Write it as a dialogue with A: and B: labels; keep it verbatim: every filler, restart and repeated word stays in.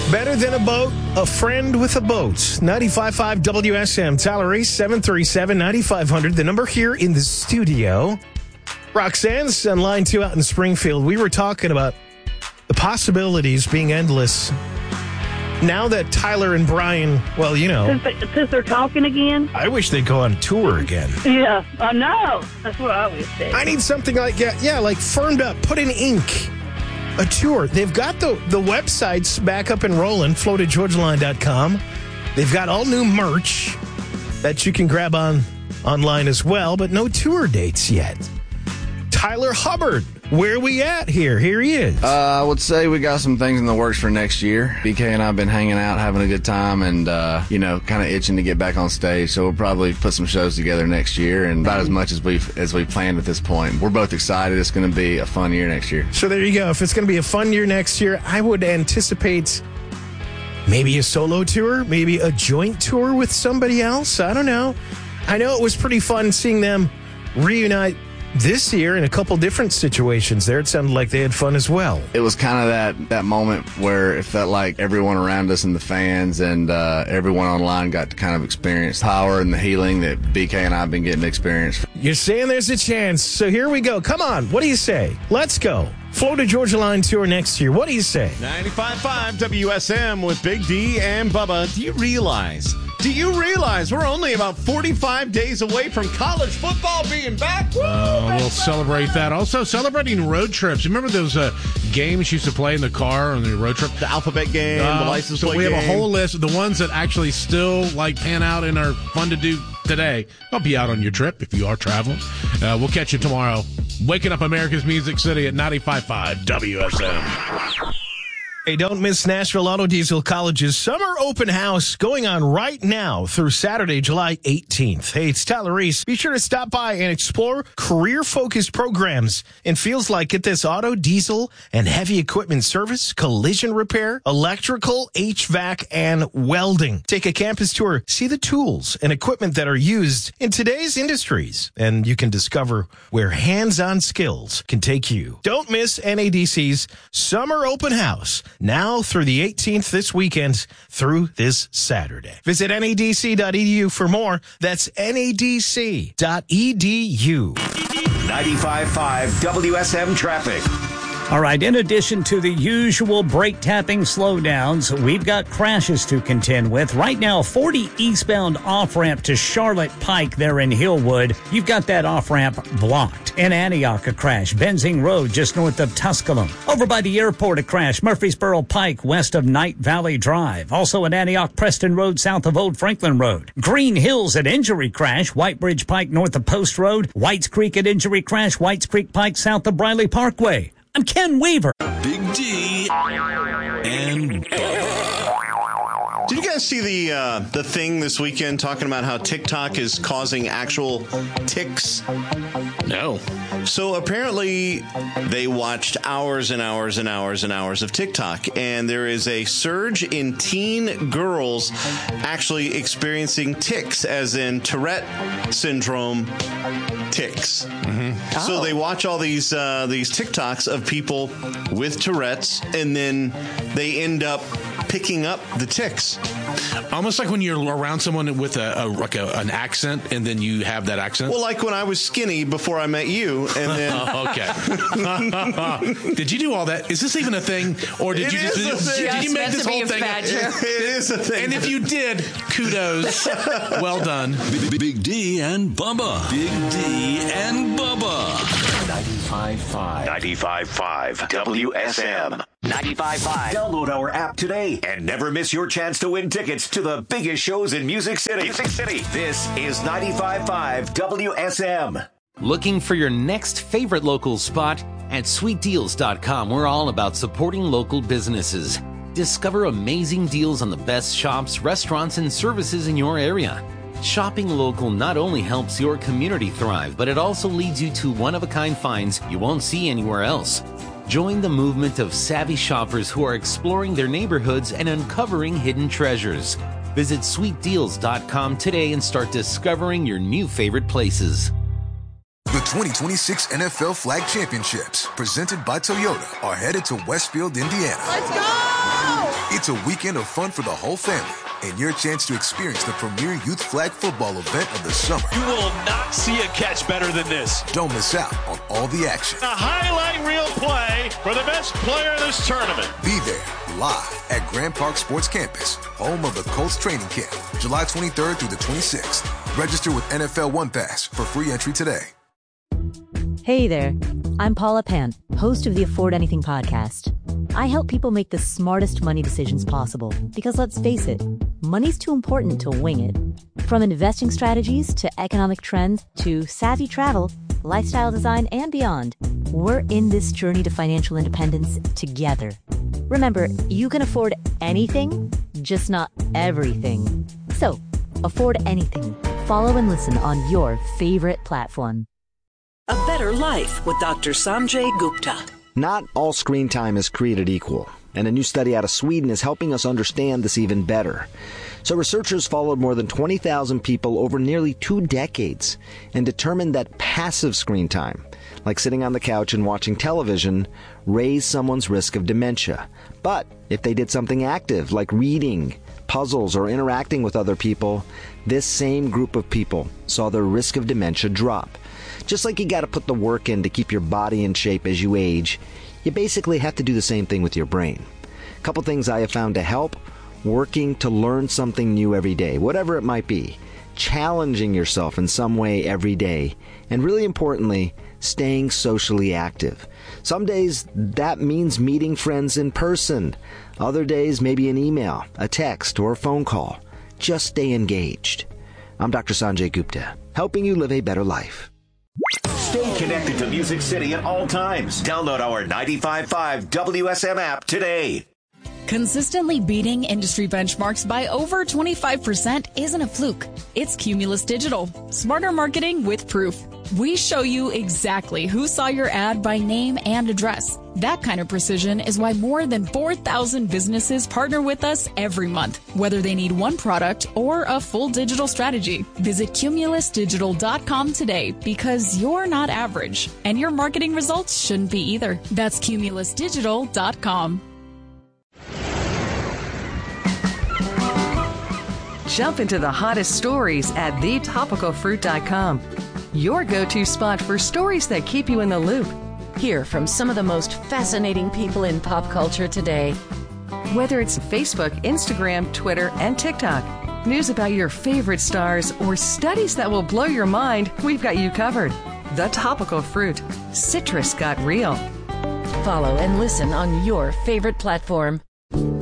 A: Better than a boat, a friend with a boat. ninety-five point five W S M, Tyler Reese, seven three seven, nine five zero zero. The number here in the studio. Roxanne's on line two out in Springfield. We were talking about the possibilities being endless. Now that Tyler and Brian, well, you know.
B: Since, they, since they're talking again?
A: I wish they'd go on tour again.
B: Yeah, I know. That's what I always say.
A: I need something like, yeah, yeah, like firmed up, put in ink. A tour. They've got the, the websites back up and rolling, floated georgia line dot com. They've got all new merch that you can grab on online as well, but no tour dates yet. Tyler Hubbard, where are we at here? Here he is.
C: Uh, I would say we got some things in the works for next year. B K and I have been hanging out, having a good time, and, uh, you know, kind of itching to get back on stage. So we'll probably put some shows together next year, and about as much as we've as we planned at this point. We're both excited. It's going to be a fun year next year.
A: So there you go. If it's going to be a fun year next year, I would anticipate maybe a solo tour, maybe a joint tour with somebody else. I don't know. I know it was pretty fun seeing them reunite this year in a couple different situations there. It sounded like they had fun as well.
C: It was kind of that, that moment where it felt like everyone around us and the fans and uh, everyone online got to kind of experience power and the healing that B K and I have been getting to experience.
A: You're saying there's a chance. So here we go. Come on. What do you say? Let's go. Florida Georgia Line Tour next year. What do you say?
D: ninety-five point five W S M with Big D and Bubba. Do you realize... Do you realize we're only about forty-five days away from college football being back? Woo,
E: uh, we'll celebrate that. Also, celebrating road trips. Remember those uh, games you used to play in the car on the road trip?
D: The alphabet game, uh, the license
E: so
D: plate
E: we have
D: game.
E: a whole list of the ones that actually still like pan out and are fun to do today. Help you out on your trip if you are traveling. Uh, we'll catch you tomorrow. Waking up America's Music City at ninety-five point five W S M.
A: Hey, don't miss Nashville Auto Diesel College's summer open house going on right now through Saturday, July eighteenth. Hey, it's Tyler Reese. Be sure to stop by and explore career-focused programs in fields like, get this, auto, diesel, and heavy equipment service, collision repair, electrical, H V A C, and welding. Take a campus tour, see the tools and equipment that are used in today's industries, and you can discover where hands-on skills can take you. Don't miss N A D C's summer open house. Now through the eighteenth this weekend through this Saturday. Visit N A D C dot E D U for more. That's N A D C dot E D U.
F: ninety-five point five W S M traffic.
G: All right, in addition to the usual brake-tapping slowdowns, we've got crashes to contend with. Right now, forty eastbound off-ramp to Charlotte Pike there in Hillwood. You've got that off-ramp blocked. In Antioch, a crash. Benzing Road just north of Tusculum. Over by the airport, a crash. Murfreesboro Pike west of Night Valley Drive. Also in Antioch, Preston Road south of Old Franklin Road. Green Hills at Injury Crash. White Bridge Pike north of Post Road. Whites Creek at Injury Crash. Whites Creek Pike south of Briley Parkway. I'm Ken Weaver.
F: Big D and
D: Did you guys see the uh, the thing this weekend talking about how TikTok is causing actual ticks?
E: No.
D: So apparently they watched hours and hours and hours and hours of TikTok, and there is a surge in teen girls actually experiencing tics, as in Tourette syndrome tics. Mm-hmm. Oh. So they watch all these uh, these TikToks of people with Tourette's, and then they end up picking up the tics.
E: Almost like when you're around someone with a, a like a, an accent, and then you have that accent.
D: Well, like when I was skinny before I met you, and then
E: okay. Did you do all that? Is this even a thing, or did
D: it
E: you just did,
D: did,
E: did you make this whole thing?
D: It, it is a thing.
E: And if you did, kudos. Well done.
F: Big, Big D and Bubba. Big D and Bubba. ninety-five point five. ninety-five point five W S M. ninety-five point five. Download our app today and never miss your chance to win tickets to the biggest shows in Music City. Music City. This is ninety-five point five W S M.
H: Looking for your next favorite local spot? At sweet deals dot com, we're all about supporting local businesses. Discover amazing deals on the best shops, restaurants, and services in your area. Shopping local not only helps your community thrive, but it also leads you to one-of-a-kind finds you won't see anywhere else. Join the movement of savvy shoppers who are exploring their neighborhoods and uncovering hidden treasures. Visit sweet deals dot com today and start discovering your new favorite places.
I: The twenty twenty-six N F L Flag Championships, presented by Toyota, are headed to Westfield, Indiana.
J: Let's go!
I: It's a weekend of fun for the whole family and your chance to experience the premier youth flag football event of the summer.
J: You will not see a catch better than this.
I: Don't miss out on all the action.
J: A highlight reel play for the best player in this tournament.
I: Be there live at Grand Park Sports Campus, home of the Colts training camp, July twenty-third through the twenty-sixth. Register with N F L One Pass for free entry today.
K: Hey there, I'm Paula Pant, host of the Afford Anything podcast. I help people make the smartest money decisions possible because, let's face it, money's too important to wing it. From investing strategies to economic trends to savvy travel, lifestyle design, and beyond, we're in this journey to financial independence together. Remember, you can afford anything, just not everything. So, afford anything. Follow and listen on your favorite platform.
L: A Better Life with Doctor Sanjay Gupta.
M: Not all screen time is created equal, and a new study out of Sweden is helping us understand this even better. So researchers followed more than twenty thousand people over nearly two decades and determined that passive screen time, like sitting on the couch and watching television, raised someone's risk of dementia. But if they did something active, like reading, puzzles, or interacting with other people, this same group of people saw their risk of dementia drop. Just like you got to put the work in to keep your body in shape as you age, you basically have to do the same thing with your brain. A couple things I have found to help: working to learn something new every day, whatever it might be, challenging yourself in some way every day, and really importantly, staying socially active. Some days that means meeting friends in person. Other days, maybe an email, a text, or a phone call. Just stay engaged. I'm Doctor Sanjay Gupta, helping you live a better life.
F: Stay connected to Music City at all times. Download our ninety-five point five W S M app today.
N: Consistently beating industry benchmarks by over twenty-five percent isn't a fluke. It's Cumulus Digital. Smarter marketing with proof. We show you exactly who saw your ad by name and address. That kind of precision is why more than four thousand businesses partner with us every month, whether they need one product or a full digital strategy. Visit Cumulus Digital dot com today, because you're not average, and your marketing results shouldn't be either. That's Cumulus Digital dot com.
O: Jump into the hottest stories at the topical fruit dot com. Your go-to spot for stories that keep you in the loop.
P: Hear from some of the most fascinating people in pop culture today.
O: Whether it's Facebook, Instagram, Twitter, and TikTok, news about your favorite stars, or studies that will blow your mind, we've got you covered. The Topical Fruit. Citrus got real.
P: Follow and listen on your favorite platform.